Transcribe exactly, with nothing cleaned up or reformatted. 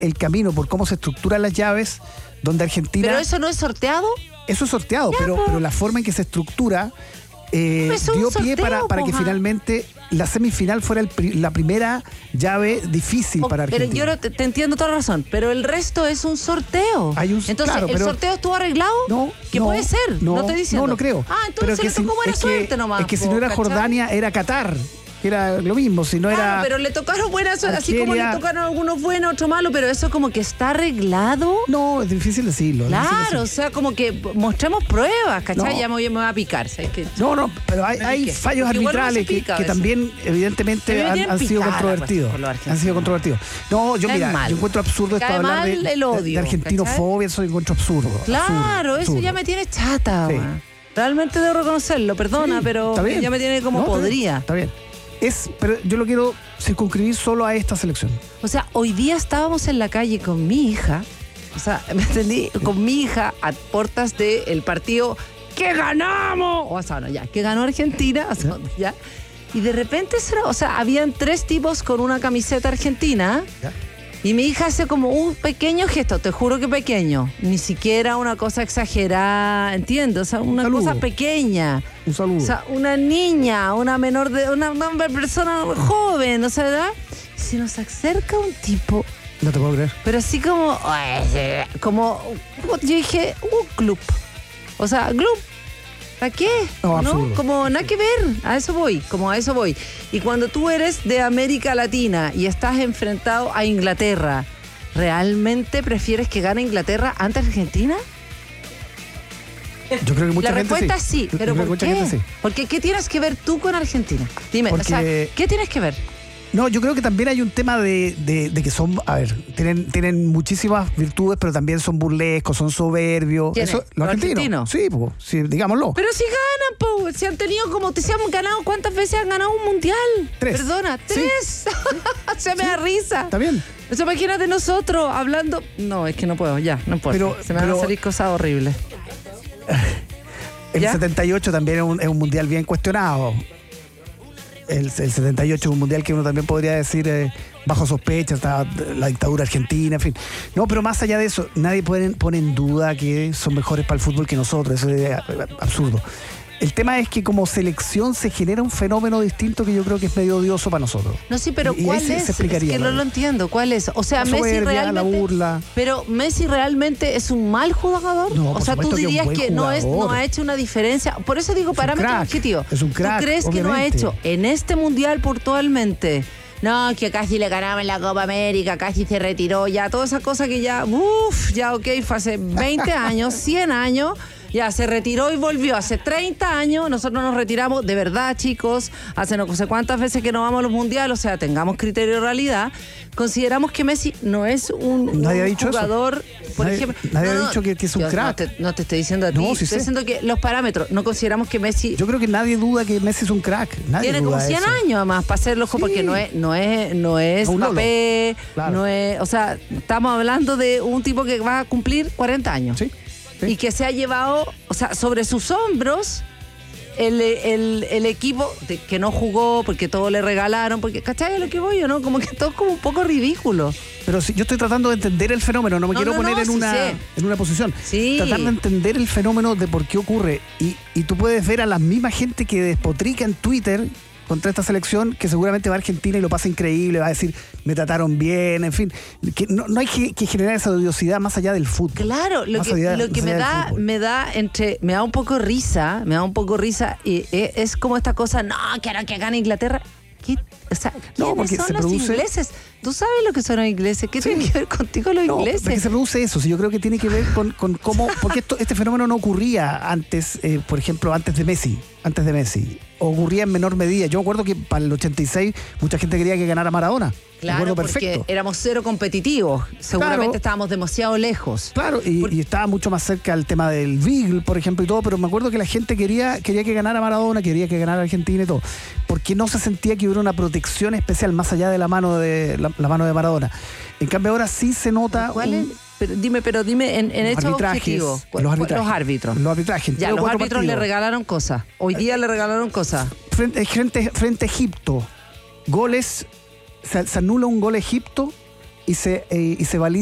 el camino por cómo se estructuran las llaves, donde Argentina... ¿Pero eso no es sorteado? Eso es sorteado, ya, pero, po. pero la forma en que se estructura eh, dio pie sorteo, para, para que poja. finalmente la semifinal fuera el pri- la primera llave difícil Oh, para Argentina. Pero yo no te, te entiendo toda la razón, pero el resto es un sorteo. Hay un- entonces, claro, ¿el pero- sorteo estuvo arreglado? No, Que no, puede ser, no, no estoy diciendo. No, no creo. Ah, entonces que le tocó si- buena es suerte que, nomás. Es que si po, no era ¿cachai? Jordania, era Qatar. Que era lo mismo, si no Claro, era... pero le tocaron buena suerte, así como le Argelia. tocaron algunos buenos, otros malos, pero eso como que está arreglado. No, es difícil decirlo. es difícil Claro, decirlo. o sea, como que mostremos pruebas, ¿cachai? No. Ya me, voy- me va a picar, ¿sabes qué? No, no, pero hay, Me hay piqué. fallos Porque igual uno arbitrales se que, pica a que veces. también, A evidentemente, mí me han, tienen han sido picada, controvertidos. pues, por los argentinos. Han sido controvertidos. No, yo Cae mira, mal. yo encuentro absurdo esto Cae de hablar de, mal el de- odio, de argentinofobia, eso lo encuentro absurdo. Claro, absurdo, eso absurdo. ya me tiene chata, Sí. weón. Realmente debo reconocerlo, perdona, Sí, pero está bien. ya me tiene como No, está bien, podría. Está bien. Es, pero yo lo quiero circunscribir solo a esta selección. O sea, hoy día estábamos en la calle con mi hija, o sea, ¿me entendí? Con mi hija a puertas del partido que ganamos, o sea, no, ya, que ganó Argentina, o sea, ya. Y de repente, se lo- o sea, habían tres tipos con una camiseta argentina. ¿Ya? Y mi hija hace como un pequeño gesto, te juro que pequeño, ni siquiera una cosa exagerada, ¿entiendes? O sea, una saludo. cosa pequeña. Un saludo. O sea, una niña, una menor de, una, una persona joven, o sea, ¿verdad? Si nos acerca un tipo, No te puedo creer. pero así como, como, yo dije, un club. O sea, club. ¿Para qué? No, absurdo. Como nada que ver. A eso voy, como a eso voy. Y cuando tú eres de América Latina y estás enfrentado a Inglaterra, ¿realmente prefieres que gane Inglaterra antes Argentina? Yo creo que mucha La gente respuesta es sí, Yo pero creo que ¿por mucha qué? gente sí. Porque ¿qué tienes que ver tú con Argentina? Dime, o Porque- sea, ¿qué tienes que ver? No, yo creo que también hay un tema de, de- de que son, a ver, tienen, tienen muchísimas virtudes, pero también son burlescos, son soberbios. ¿Quiénes? Eso, ¿Los los argentinos? argentinos. Sí, pues, sí, digámoslo. Pero si ganan, po, si han tenido como, si han ganado, ¿cuántas veces han ganado un mundial? Tres. Perdona, Sí. tres. Se me da risa. Está bien. O sea, imagínate nosotros hablando. No, es que no puedo, ya, no puedo. Pero- Se me van pero- a salir cosas horribles. El ¿Ya? setenta y ocho también es un, es un mundial bien cuestionado. El, el setenta y ocho es un mundial que uno también podría decir eh, bajo sospecha, está la dictadura argentina, en fin. No, pero más allá de eso, nadie pone, pone en duda que son mejores para el fútbol que nosotros, eso es eh, absurdo. El tema es que como selección se genera un fenómeno distinto que yo creo que es medio odioso para nosotros. No, sí, pero Y- y ahí ¿cuál se- es? se explicaría, es que no ¿no? lo entiendo. ¿Cuál es? O sea, La Messi soberbia, realmente. la burla. Pero Messi realmente es un mal jugador. No, o por sea, tú supuesto que es un dirías buen que no es, no jugador. ha hecho una diferencia. Por eso digo Es un parámetro crack, objetivo. es un crack, ¿Tú crees que no ha obviamente. hecho en este mundial puntualmente? No, que casi le ganaba en la Copa América, casi se retiró, ya toda esa cosa que ya, uff, ya ok, fue hace veinte años, cien años. Ya se retiró y volvió. Hace treinta años nosotros nos retiramos, de verdad, chicos, hace no sé cuántas veces que no vamos a los mundiales, o sea, tengamos criterio de realidad. Consideramos que Messi no es un, Nadie un ha dicho eso. jugador, por Nadie- ejemplo. nadie ha no, no, dicho que- que es un yo crack. No te, no te estoy diciendo a ti, No, sí estoy sé. diciendo que los parámetros, no consideramos que Messi Yo creo que nadie duda que Messi es un crack. Nadie tiene duda como de cien eso. años además para hacerlo, Sí. porque no es, no es, no es Un lolo. Mbappé, Claro. no es, o sea, estamos hablando de un tipo que va a cumplir cuarenta años. Sí, sí. Y que se ha llevado, o sea, sobre sus hombros el, el, el equipo de- que no jugó porque todo le regalaron, porque, ¿cachai? A lo que voy yo, ¿no? Como que todo es como un poco ridículo. Pero si yo estoy tratando de entender el fenómeno, no me No, quiero no, poner no, en, sí una, sé. en una posición. Sí. Tratar de entender el fenómeno de por qué ocurre. Y, y tú puedes ver a la misma gente que despotrica en Twitter contra esta selección, que seguramente va a Argentina y lo pasa increíble, va a decir, me trataron bien, en fin. Que no, no hay que, que generar esa odiosidad más allá del fútbol. Claro, lo Más que, allá- lo que más me allá del da, fútbol. me da entre, me da un poco risa, me da un poco risa, y es, es como esta cosa, no, que ahora que gane Inglaterra. ¿Qué? O sea, No, ¿quiénes porque son se los produce- ingleses? ¿Tú sabes lo que son los ingleses? ¿Qué Sí. tiene que ver contigo los No, ingleses? porque se produce eso, sí, yo creo que tiene que ver con, con cómo, porque esto, este fenómeno no ocurría antes, eh, por ejemplo, antes de Messi, antes de Messi, ocurría en menor medida. Yo me acuerdo que para el ochenta y seis mucha gente quería que ganara Maradona. Me Claro, acuerdo porque perfecto. éramos cero competitivos. Seguramente Claro. estábamos demasiado lejos. Claro, y, Por- y estaba mucho más cerca el tema del Beagle, por ejemplo, y todo, pero me acuerdo que la gente quería, quería que ganara Maradona, quería que ganara Argentina y todo, porque no se sentía que hubiera una protección especial más allá de la mano de la, la mano de Maradona. En cambio ahora sí se nota ¿Cuál es? un- Pero dime, pero dime en, en los hechos arbitrajes, objetivos. ¿Cuál- los cuál- arbitrajes, Los árbitros. los arbitrajes, en Ya, tres o los cuatro árbitros le partidos. regalaron cosas. Hoy día le regalaron cosas. Frente, frente, frente a Egipto, goles, se, se anula un gol a Egipto y se, eh, y se valida